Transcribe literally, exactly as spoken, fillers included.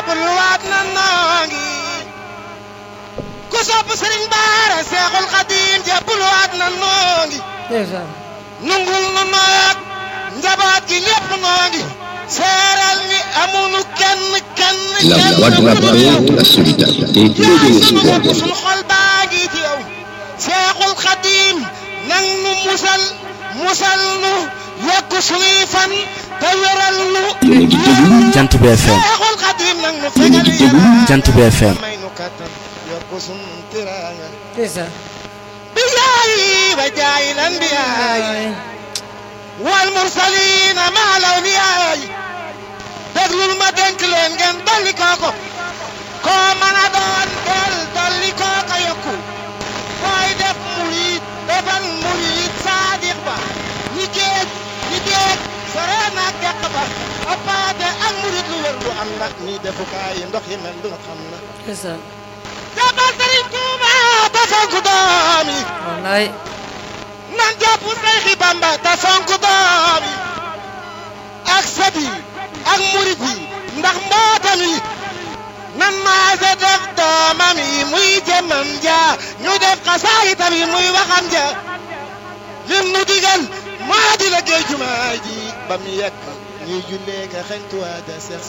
jébbaluwaat na noo ngi ku sopp Sëriñ Baara Seexul Xadiim jébbaluwaat na noo ngi nungul nu noog njaboot gi lépp noo ngi seeral ni amunu kenn kenn La voix de la paix, de la solidarité et de l'espoir. suñu xol baa ngi ci yow Seexul Xadiim nang nu musal musal nu yokk suñuy fan te wéral nu Yéen a ngi déglu Jant bi F M Seexul Xadiim nang nu Yéen a fegal ngi déglu Jant bi F M may nu kattan yokk suñu teraanga Desa. bi jaayi wa jaayi lan bi yaay wal mursaliina maa lawliyaay déglul ma dénk leen ngeen dolli kooko koo mën a doon del dolli kooko yokku booy def murid defal murid saadiq ba ñi géej ñi géej sore naag deq ba appaate ak murid lu wér lu am nag ñi defukaay yi ndox yi mel du xam na Desa. jàppal Sëriñ Tuuba te fonk doom yi Wallaay. nan jàpp Seyxi Bamba te fonk doom yi ak sët yi ak murid yi ndax mbootam yi nan maase def doomam yi muy jëmmam ja ñu def xasaayitam yi muy waxam ja lim nu digal moo di la géej jumaa ji ba mu yekk ñuy jullee ka xeñtuwaate Seex